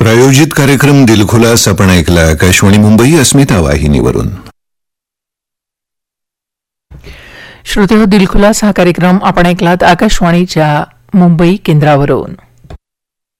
प्रायोजित कार्यक्रम दिलखुलास आपण ऐकला आकाशवाणी मुंबई अस्मिता वाहिनीवरून. श्रोतेहो, दिलखुलास हा कार्यक्रम आपण ऐकलात आकाशवाणीच्या मुंबई केंद्रावरून.